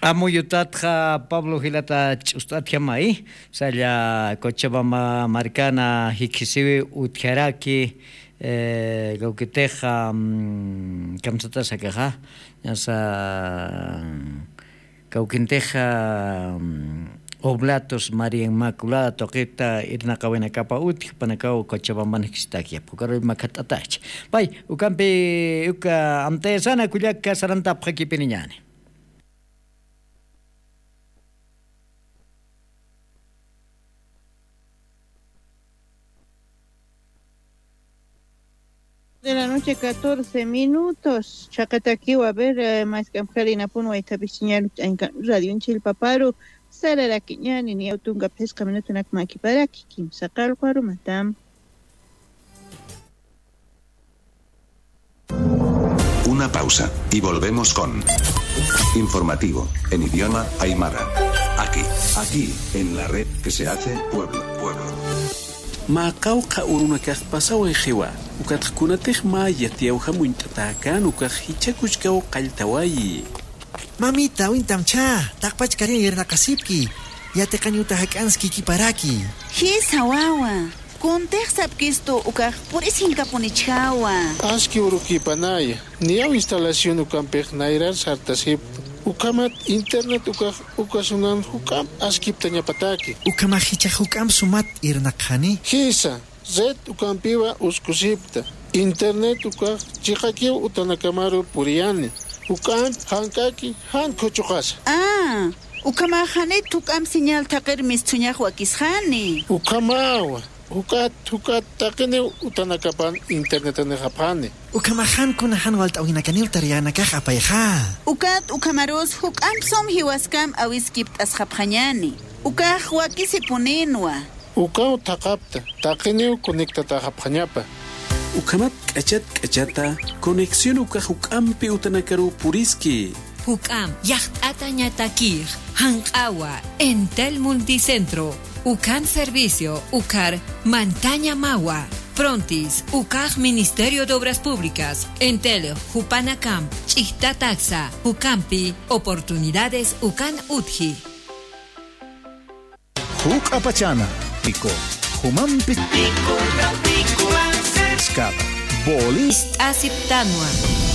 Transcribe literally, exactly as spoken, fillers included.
Amuyutatja Pablo Gilata Chustatjamai, Saya Cochabamba Marcana Hikisiwi Utjaraki, Gauquiteja Kamsata Sakaja, Yasa Gauquinteja Oblatos María Inmaculada Toqueta Irna Kawena Kapa Uti Panacao Cochabamba Hikistakia, Pukaro Macatatach. Bai, Ucampi Uca Amtesana Kuyaka Saranta Prakipiniani. De la noche, catorce minutos. Chacataquiwa, a ver, eh, más que Amjalina Puno, ahí está Pichiñal, en Radio en Chilpaparo, Sara la Quiñani, ni Autunga Pesca, Minuto Nakmaki para Kikim, sacar el cuadro, matam. Una pausa y volvemos con Informativo en idioma aymara. Aquí, aquí, en la red que se hace pueblo, pueblo. Macauca uruna pasao ejewa, ucatcunatej ma yatiauja muintatacan, ucajichacuchcao caltawayi. Mamita, wintamcha, takpach karin yerna kasipki, yate kanyuta hakanski kiparaki. Hisa wawa, kontej sapkisto ucaj purisinka ponichawa. Aski urukipanaya, niau instalación ucampej nairar sartasip. Ukamat internet uka ukasunan hukam askip tanya pataki. Ukamahicha hukam sumat irnakhani. Hisa, zet ukampiwa uskusipta. Internet uka chikakiw utanakamaru puriani. Ukam hankaki han kochukas. Ah, ukamahane tukam señal takir mistunyah wakishani. Ukamawa. Ukat ukat takene utanakapan internet ane japane. Ukamahan kunahan walt awina kanil tariana kakapayha. Ukat ukamaros hukam som hiwaskam awiskipt as japanyani. Ukah wakisipunenwa. Ukau takapta takene conecta ta japanyapa. Ukamat kachat kachata conexión ukah ukampi utanakaru puriski. Hukam yacht atañatakir hankawa Entel Multicentro. Ucan Servicio, Ucar, Mantaña Magua, Prontis, Ucar Ministerio de Obras Públicas, Entel, Jupanacam, Chista Taxa, Ucampi, Oportunidades Ucan Utji. Huk Apachana, Pico, Humampi, Pico, Scapa, Bolis, Asiptanua.